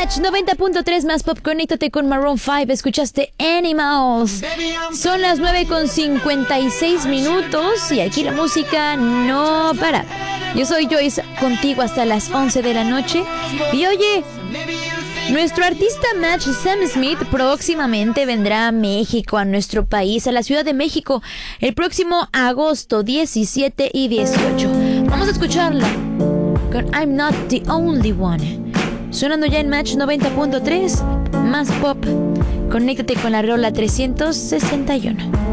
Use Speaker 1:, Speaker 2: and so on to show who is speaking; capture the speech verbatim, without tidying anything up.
Speaker 1: Match noventa punto tres más pop. Conéctate con Maroon cinco. Escuchaste Animals. Son las nueve con cincuenta y seis minutos y aquí la música no para. Yo soy Joyce, contigo hasta las once de la noche. Y oye, nuestro artista Match, Sam Smith, próximamente vendrá a México, a nuestro país, a la Ciudad de México, el próximo agosto diecisiete y dieciocho. Vamos a escucharla con I'm Not the Only One. Sonando ya en Match noventa punto tres, más pop. Conéctate con la rola trescientos sesenta y uno.